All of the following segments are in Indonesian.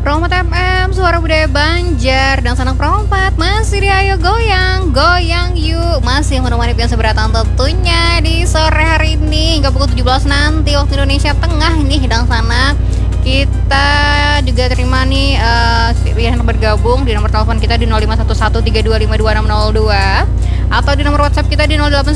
Promo FM, suara budaya Banjar dan Sanak Perompat masih di Ayo Goyang, goyang yuk. Masih menemani pian seberatan tentunya di sore hari ini hingga pukul 17 nanti waktu Indonesia Tengah ini dan Sanak. Kita juga terima nih yang bergabung di nomor telepon kita di 051132522602 atau di nomor WhatsApp kita di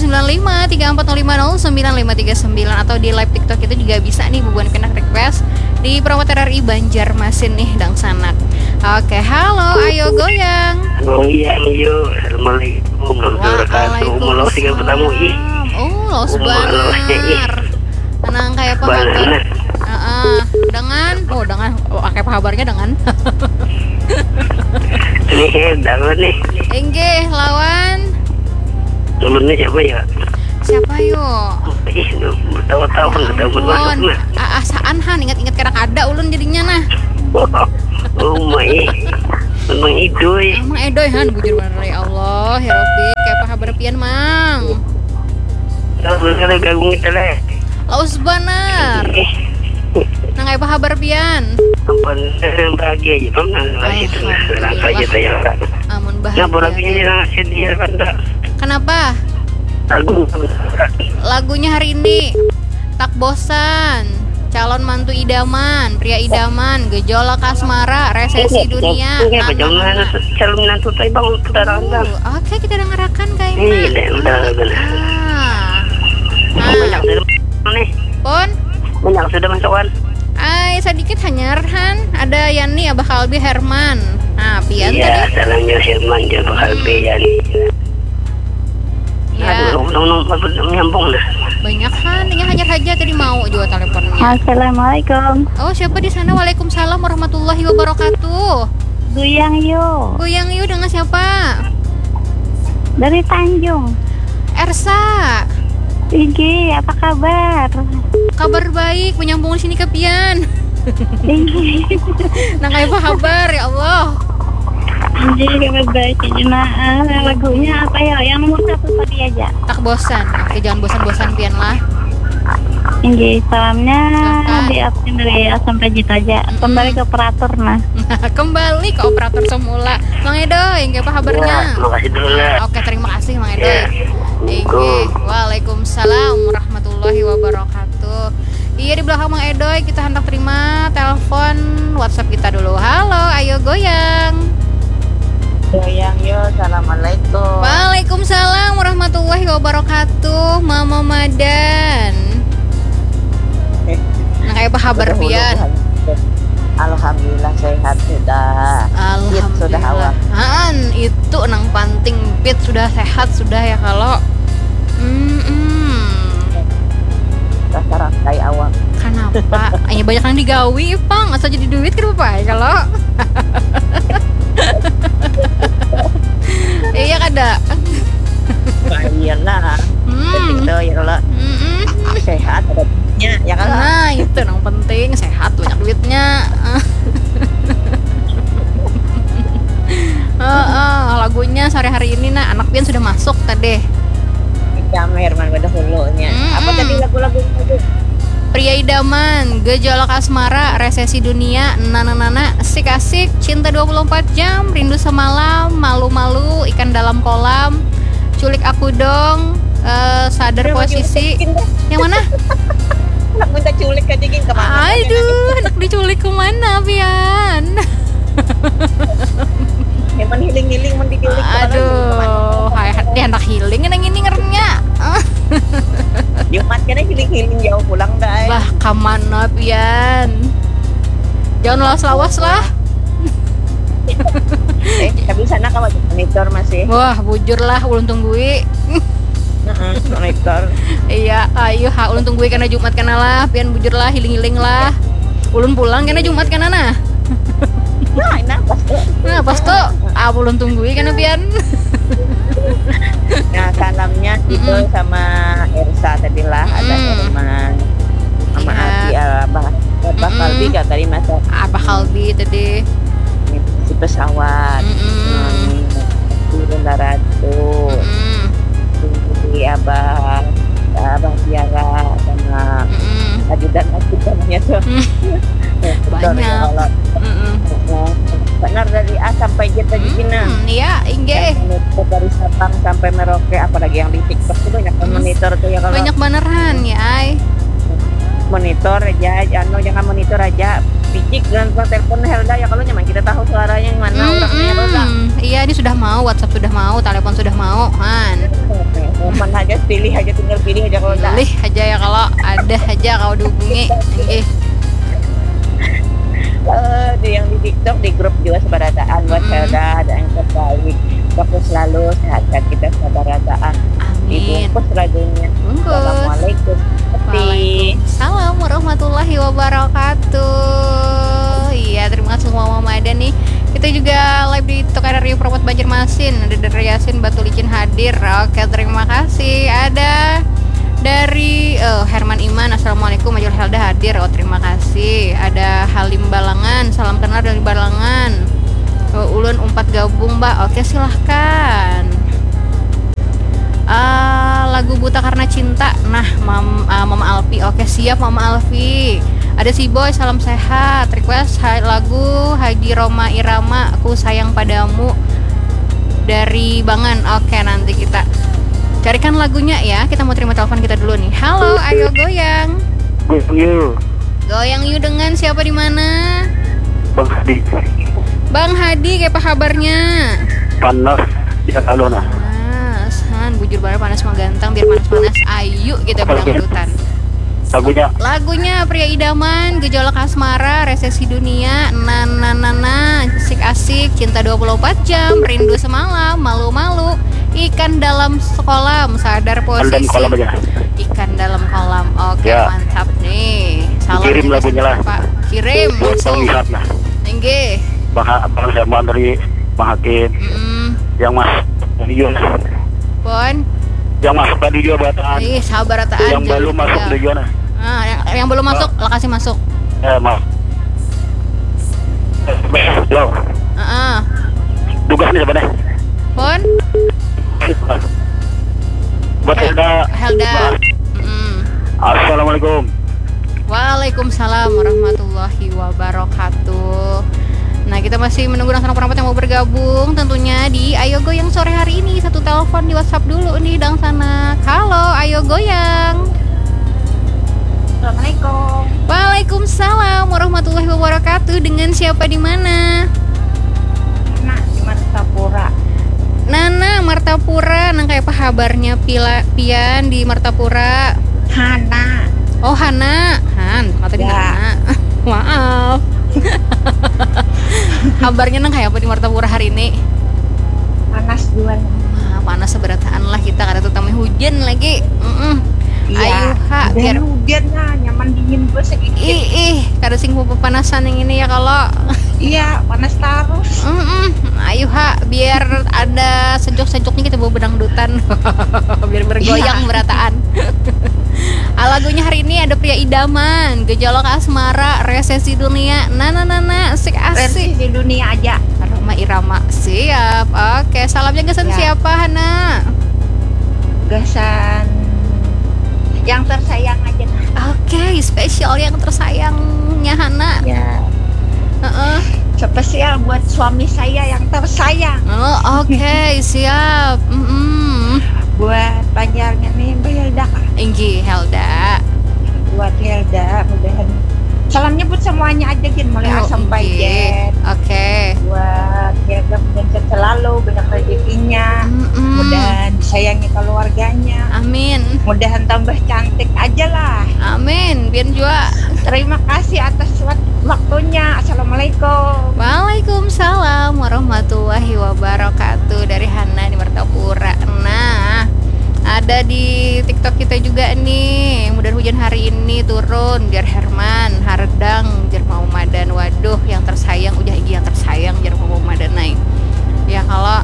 089534050959 atau di live TikTok kita juga bisa nih bubuan pindah request di Promoter RI Banjarmasin nih dang Sanak. Oke, halo, ayo goyang. Goyang yuk. Assalamualaikum warahmatullahi wabarakatuh. Pertama ih. Oh, sebentar. Tenang kayak apa kabar? dengan kayak apa kabarnya dengan? Nih, dengan nih. Enggih, lawan. Temennya siapa ya? Siapa yuk? Ih, tahu-tahu nggak tahu masuk nah. Asaan han, ingat-ingat kadang ada ulun jadinya nah. Oh my, memang idoy. Emang edoy han, bujur bener ya Allah, ya Rabbi, kayak apa kabar pian mang? Tahu kalau gabung itu lah. Laus bener. Nah kayak apa kabar pian? Ampun, bahagia aja, bang. Nggak situ lah, langkah aja saya. Amun Nah, bola bahagia. ini nggak sedih kan tak? Kenapa? Lagunya hari ini tak bosan, calon mantu idaman, pria idaman, gejolak asmara, resesi dunia. Calon menantu tay bang, kita randa. Oke, kita dengarkan kayak Iya, udah. Banyak sudah nih. Pon, Banyak sudah masukan. sedikit hanya Han, ada Yani, Abah Kalbi, Herman. Nah, pian Iya, tadi. salahnya Herman dia bakal beyan. Ya, Nyambung lah. banyak Han, ini hanya saja tadi mau juga teleponnya. Assalamualaikum. Oh, siapa di sana? Waalaikumsalam warahmatullahi wabarakatuh. Goyang yuk. Goyang yuk dengan siapa? Dari Tanjung. Ersa. Igi, apa kabar? Kabar baik, menyambung di sini ke Pian. Igi. Nah, kayak apa kabar ya Allah? Igi, kabar baik ya jemaah. Lagunya apa ya? Yang nomor 1 tadi aja. Tak bosan. Oke, jangan bosan-bosan Pian lah. Igi, salamnya Silakan. di absen dari Asam Pajit aja. Kembali ke operator nah. Kembali ke operator semula. Mang Edoy, kayak apa kabarnya? Makasih dulu lah. Oke, terima kasih Mang Edoy. Waalaikumsalam warahmatullahi wabarakatuh. Iya, di belakang Mang Edoy kita hendak terima telepon WhatsApp kita dulu. Halo, ayo goyang. Goyang yuk, assalamualaikum. Waalaikumsalam warahmatullahi wabarakatuh. Mama Madan. Nah, kayak apa kabar Pian? Alhamdulillah sehat sudah. Fit sudah awal. Itu nang panting fit sudah sehat sudah ya kalau. Rasa rantai awal. Kenapa? Hanya banyak yang digawi, Pang. Asal jadi duit kenapa ya kalau? Iya kada. Iyalah. Itu ya Allah. Sehat ada duitnya ya kan. Nah, itu yang penting sehat banyak duitnya. Lagunya sore hari ini nah anak Pian sudah masuk tadi. Jam Herman pada hulunya. Apa tadi lagu-lagu itu? Pria idaman, gejolak asmara, resesi dunia, nana asik-asik, cinta 24 jam, rindu semalam, malu-malu, ikan dalam kolam, culik aku dong, sadar posisi. Yang mana? Anak minta culik aja gini kemana? Aduh, anak diculik kemana, Pian? Emang healing mendidilik. Aduh, dia anak healing yang ini ngernya. Jumat kan healing jauh pulang dah. Lah, kamana Pian? Jangan lawas-lawas lah. Tapi sana kamu monitor masih. Wah, bujur lah, ulun tunggui. Monitor. Iya, ayo ulun tunggui karena Jumat kana lah, Pian bujur lah, healing lah. Ulun pulang karena Jumat kana nah. Nah, pas tuh, ulun tunggui karena Pian. Nah, salamnya gitu sama Ersa tadi lah, ada Herman sama Adi Abah Kalbi gak tadi masa Abah Kalbi tadi si pesawat turun Laratu si Abah Tiara sama ajudan-ajudannya tuh banyak. benar dari A sampai Z tadi Cina. Iya, inggih. Dari Sabang sampai Merauke, apalagi yang di TikTok tuh banyak monitor tuh ya kalau. Banyak beneran ya, ay. Monitor aja, jangan monitor aja. Picik dan telepon Helda ya kalau nyaman kita tahu suaranya yang mana orangnya Helda. Iya, ini sudah mau, WhatsApp sudah mau, telepon sudah mau, Han. Mana aja pilih aja, tinggal pilih aja kalau udah. Pilih aja ya kalau ada aja kau dihubungi. Inggih. Di yang di TikTok di grup juga sabarataan buat Helda, ada yang terbaik. Fokus selalu sehat-sehat kita sabarataan. Amin. Dibungkus lagunya. Bungkus. Assalamualaikum. Waalaikumsalam warahmatullahi wabarakatuh. Iya, terima kasih semua Mama Ada nih. Kita juga live di TikTok ada Rio Promote Banjarmasin, ada dari Yasin Batu Licin hadir. Oke, terima kasih. Ada dari Herman Iman, Assalamualaikum, Majul Helda hadir. Oh, terima kasih. Ada Halim Balangan, salam kenal dari Balangan. Ulun umpat gabung, Mbak. Oke, silahkan. Lagu Buta Karena Cinta. Nah, Mama Alfi. Oke, siap Mama Alfi. Ada si Boy, salam sehat. Request lagu Haji Roma Irama, Aku Sayang Padamu dari Bangan. Oke, nanti kita carikan lagunya ya. Kita mau terima telepon kita dulu nih. Halo, ayo goyang. Goyang yuk dengan siapa di mana? Bang Hadi. Bang Hadi, kayak apa kabarnya? Panas di Alona. Bujur banget panas mah ganteng, biar panas-panas ayu kita berangkutan. Lagunya Pria Idaman, Gejolak Asmara, Resesi Dunia, Nana, Asik-asik, Cinta 24 Jam, Rindu Semalam, Malu-malu, Ikan Dalam Kolam, Sadar Posisi, Ikan Dalam Kolam. Oke, ya. Mantap nih. Salam kirim lagunya lah, Pak. Kirim langsung. Enggih. Bang Herman dari Bang Hakim. Yang Mas Dion. Pon. Yang masuk tadi juga bataan. Sabar ataan. Yang belum masuk di Jona. Yang belum masuk, lah kasih masuk. Maaf. Halo. Tugas nih sebenarnya. Pon. Buat Helda. Assalamualaikum. Waalaikumsalam warahmatullahi wabarakatuh. Nah, kita masih menunggu sang perampat yang mau bergabung tentunya di Ayo Goyang sore hari ini. Satu telepon di WhatsApp dulu nih Dang Sanak. Halo, Ayo Goyang. Assalamualaikum. Waalaikumsalam warahmatullahi wabarakatuh. Dengan siapa di mana? Nana di Martapura. Nana Martapura. Nang kayak apa kabarnya Pian di Martapura? Hana. Oh, Hana. Kata di Hana. Maaf. Kabarnya nang kayak apa di Martapura hari ini? Panas jual. Panas seberataan lah kita karena terutama hujan lagi. Iya. Ayo biar hujan lah, nyaman dingin gue sedikit. Kada sing pepanasan yang ini ya kalau. Iya, panas terus. Ayo biar ada sejuk-sejuknya kita bawa bedangdutan. Biar bergoyang berataan. Lagunya hari ini ada Pria Idaman, Gejolak Asmara, Resesi Dunia, Nana, Asik-asik. Resesi Dunia aja. Roma Irama, siap. Oke, salamnya gasan siapa Hana? Gasan yang tersayang aja. Oke, spesial yang tersayangnya Hana. Ya. Spesial buat suami saya yang tersayang. Oke, siap. Buat panjangnya nih Mbak Helda. Inggi Helda. Buat Helda, mudahan salamnya buat semuanya aja Gin, mulai A sampai Z. Oke. Buat Helda mudahan sehat selalu, banyak rezekinya. Mudahan disayangi keluarganya. Amin. Mudahan tambah cantik aja lah. Amin. Biar juga. Terima kasih atas waktunya. Assalamualaikum. Waalaikumsalam warahmatullahi wabarakatuh. Dari Hana di Martapura. Nah, ada di TikTok kita juga nih. Mudah hujan hari ini turun. Biar Herman, Hardang, Jar mau Madan. Waduh, yang tersayang udah yang tersayang Jar mau Madan naik. Ya kalau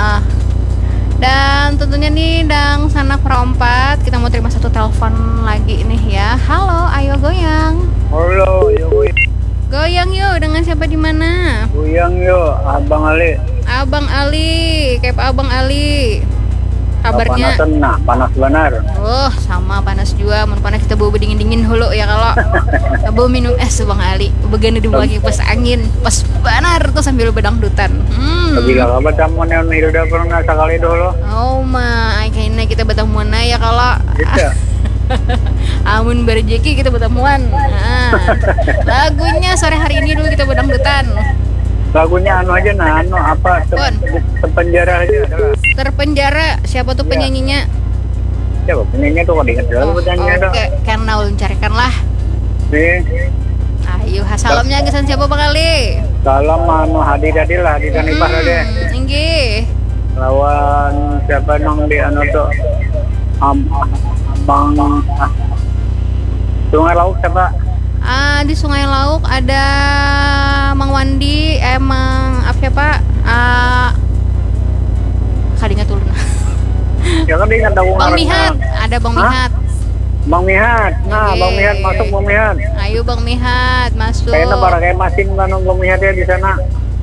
dan tentunya nih Dang Sanak Perompat, kita mau terima satu telepon lagi nih ya. Halo, ayo goyang. Halo, ayo goyang. Goyang yuk, dengan siapa di mana? Goyang yuk, Abang Ali. Abang Ali, kayak Abang Ali. Kabarnya? Panas benar. Oh, sama panas juga. Mun panas kita bawa dingin-dingin dulu ya kalau. Bawa minum es Bang Ali. Begini di bagi pas angin, pas Benar tuh sambil bedangdutan. Tapi kalau bertemu yang udah pernah sekali dulu. Oh my, kayaknya kita bertemuan ya kalau Gitu. amun berjeki kita bertemuan. Nah, lagunya sore hari ini dulu kita bedangdutan. Lagunya anu aja nah, anu apa terpenjara aja adalah. Terpenjara, siapa tuh Iya. penyanyinya? Coba penyanyinya tuh kok diinget dulu penyanyinya dong. Oke, karena ulun carikan lah. Nih, Ayo, salamnya gesan siapa kali? salam anu hadir lah di Tanipah deh. Inggih. Lawan siapa nong di anu tuh Bang Sungai Lauk siapa? Di Sungai Lauk ada Mang Wandi, emang apa siapa? Kadinya turun. Ya kan dia tahu Bang Mihat, ada Bang Mihat. Bang Mihat, nah Oke. Bang Mihat masuk Bang Mihat. Ayo Bang Mihat masuk. Kayaknya para kayak masin banung Bang Mihat ya di sana.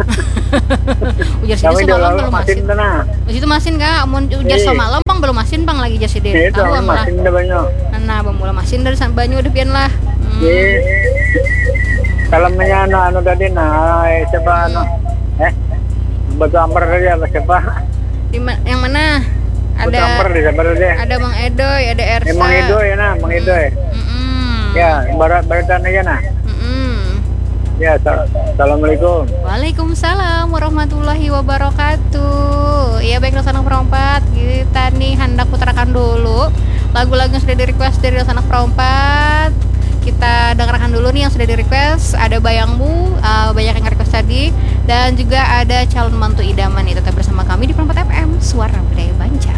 Ujar Kami sini udah semalam lalu belum masin masin. sana. Di situ masin kak, amun ujar Iya. semalam bang belum masin bang lagi jas ide. Itu Tahu malah. masin udah banyak. Nah, bang mulai masin dari banyu udah pian lah. Iya. Salamnya anu tadi nah siapa anu Batu Amper tadi apa siapa? Yang mana? Batu Amper Ada di siapa tadi? ada Bang Edoy, ada Ersa. Emang Edo ya nah, Bang Edo ya. Ya, baratan aja nah. Ya, assalamualaikum. Waalaikumsalam warahmatullahi wabarakatuh. Ya baik Laksana Perompat, kita nih hendak putarkan dulu lagu-lagu yang sudah di request dari Laksana Perompat. Kita dengarkan dulu nih yang sudah di request. Ada Bayangmu, banyak yang request tadi, dan juga ada calon mantu idaman nih. Tetap bersama kami di Perompat FM, Suara Budaya Banjar.